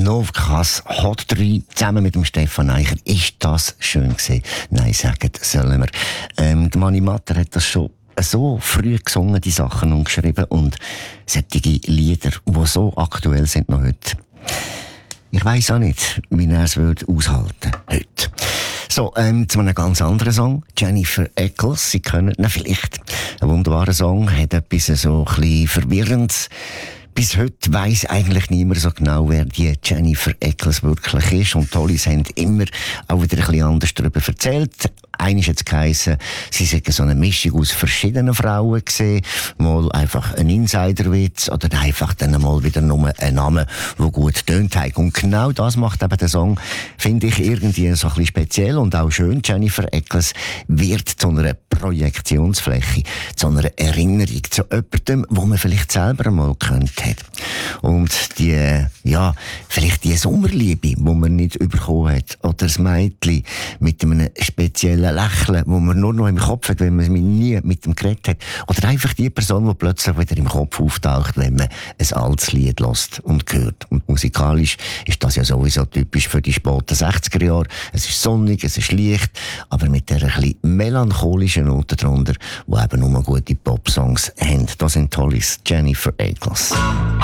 Novkas Hot 3 zusammen mit dem Stefan Eicher. Ist das schön gewesen? Nein, sagen sollen wir. Der Mani Matter hat das schon so früh gesungen, die Sachen und geschrieben, und solche Lieder, die so aktuell sind noch heute. Ich weiss auch nicht, wie er es aushalten heute. So, zu einem ganz anderen Song. Jennifer Eccles, Sie kennen ihn vielleicht. Ein wunderbarer Song, hat etwas so ein bisschen Verwirrendes. Bis heute weiss eigentlich niemand so genau, wer die Jennifer Eccles wirklich ist. Und Tollis haben immer auch wieder ein bisschen anders darüber erzählt. Eines hat es geheissen, sie sei so eine Mischung aus verschiedenen Frauen gesehen. Mal einfach ein Insiderwitz oder einfach dann mal wieder nur ein Name, der gut tönt hat. Und genau das macht eben der Song, finde ich, irgendwie so ein bisschen speziell und auch schön. Jennifer Eccles wird zu einer Projektionsfläche, zu einer Erinnerung, zu jemandem, wo man vielleicht selber einmal gekannt hat. Und die, ja, vielleicht die Sommerliebe, die man nicht bekommen hat, oder das Mädchen mit einem speziellen Lächeln, wo man nur noch im Kopf hat, wenn man nie mit dem geredet hat. Oder einfach die Person, die plötzlich wieder im Kopf auftaucht, wenn man ein altes Lied hört und hört. Und musikalisch ist das ja sowieso typisch für die späten 60er Jahre. Es ist sonnig, es ist leicht, aber mit der ein bisschen melancholischen Note drunter, die eben nur gute Pop-Songs haben. Das sind Tollis, Jennifer Eccles.